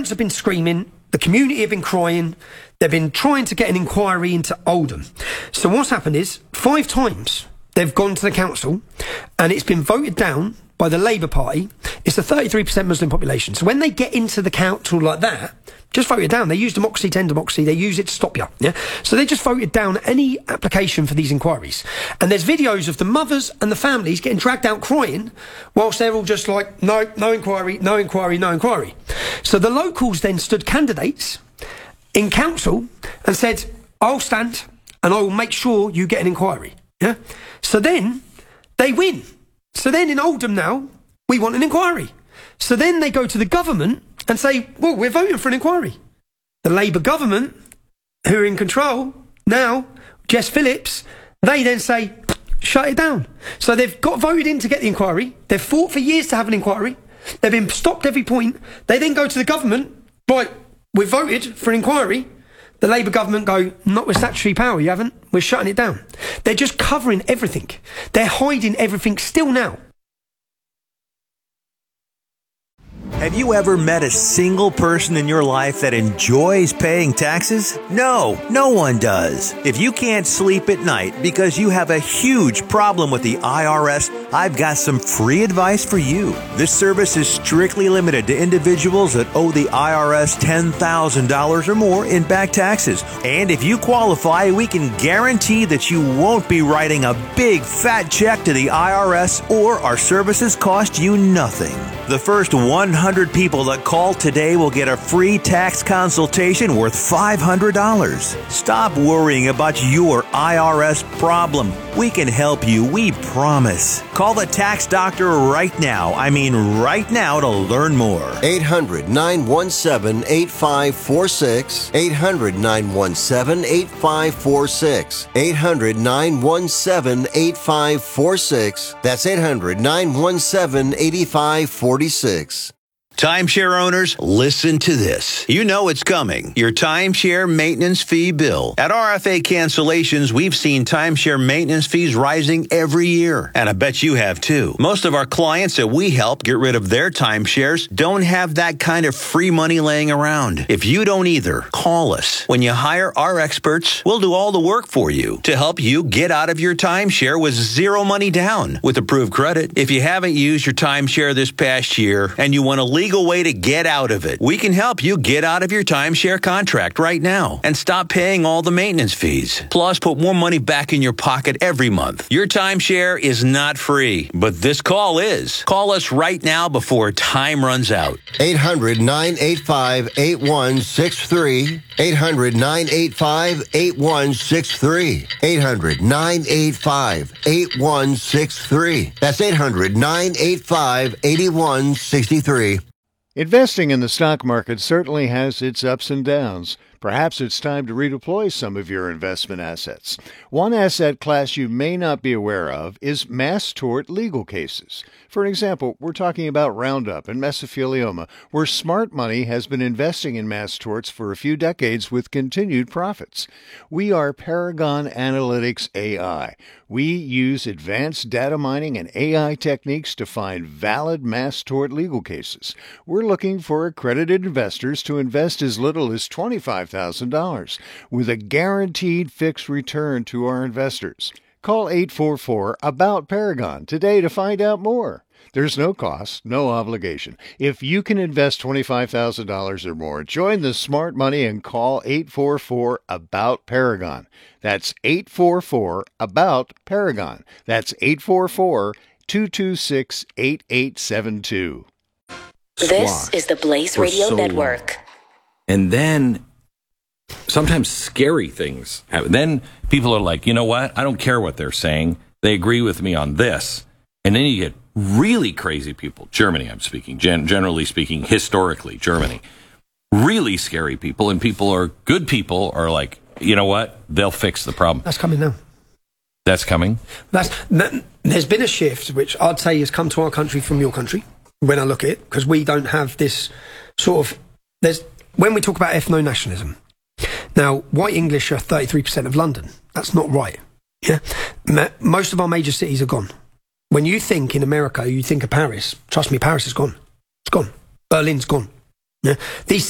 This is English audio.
parents have been screaming, the community have been crying, they've been trying to get an inquiry into Oldham. So what's happened is 5 times they've gone to the council and it's been voted down by the Labour Party. It's a 33% Muslim population. So when they get into the council like that, just vote it down. They use democracy to end democracy. They use it to stop you. Yeah? So they just voted down any application for these inquiries. And there's videos of the mothers and the families getting dragged out crying whilst they're all just like, no inquiry, no inquiry, no inquiry. So the locals then stood candidates in council and said, I'll stand and I will make sure you get an inquiry. Yeah. So then they win. So then in Oldham now, we want an inquiry. So then they go to the government and say, well, we're voting for an inquiry. The Labour government, who are in control now, Jess Phillips, they then say, shut it down. So they've got voted in to get the inquiry. They've fought for years to have an inquiry. They've been stopped every point. They then go to the government, right, we've voted for an inquiry. The Labour government go, not with statutory power, you haven't. We're shutting it down. They're just covering everything. They're hiding everything still now. Have you ever met a single person in your life that enjoys paying taxes? No, no one does. If you can't sleep at night because you have a huge problem with the IRS, I've got some free advice for you. This service is strictly limited to individuals that owe the IRS $10,000 or more in back taxes. And if you qualify, we can guarantee that you won't be writing a big fat check to the IRS, or our services cost you nothing. The first 100 people that call today will get a free tax consultation worth $500. Stop worrying about your IRS problem. We can help you, we promise. Call the tax doctor right now. I mean right now, to learn more. 800-917-8546. 800-917-8546. 800-917-8546. That's 800-917-8546. Timeshare owners, listen to this. You know it's coming. Your timeshare maintenance fee bill. At RFA Cancellations, we've seen timeshare maintenance fees rising every year. And I bet you have too. Most of our clients that we help get rid of their timeshares don't have that kind of free money laying around. If you don't either, call us. When you hire our experts, we'll do all the work for you to help you get out of your timeshare with zero money down with approved credit. If you haven't used your timeshare this past year and you want to legal way to get out of it, we can help you get out of your timeshare contract right now and stop paying all the maintenance fees. Plus, put more money back in your pocket every month. Your timeshare is not free, but this call is. Call us right now before time runs out. 800-985-8163. 800-985-8163. 800-985-8163. That's 800-985-8163. Investing in the stock market certainly has its ups and downs. Perhaps it's time to redeploy some of your investment assets. One asset class you may not be aware of is mass tort legal cases. For example, we're talking about Roundup and mesothelioma, where smart money has been investing in mass torts for a few decades with continued profits. We are Paragon Analytics AI. We use advanced data mining and AI techniques to find valid mass tort legal cases. We're looking for accredited investors to invest as little as $25,000 with a guaranteed fixed return to our investors. Call 844-ABOUT-PARAGON today to find out more. There's no cost, no obligation. If you can invest $25,000 or more, join the smart money and call 844-ABOUT-PARAGON. That's 844-ABOUT-PARAGON. That's 844-226-8872. This is the Blaze Radio Network. And then sometimes scary things happen. Then people are like, you know what? I don't care what they're saying. They agree with me on this. And then you get really crazy people. Germany, I'm speaking. Generally speaking, historically, Germany. Really scary people. And good people are like, you know what? They'll fix the problem. That's coming now. That's coming? There's been a shift, which I'd say has come to our country from your country, when I look at it, because we don't have this sort of... When we talk about ethno-nationalism, now, white English are 33% of London. That's not right. Yeah, most of our major cities are gone. When you think in America, you think of Paris. Trust me, Paris is gone. It's gone. Berlin's gone. Yeah, these